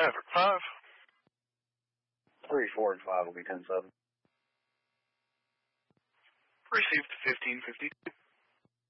Maverick 5. 3, 4, and 5 will be 10-7. Received 1552.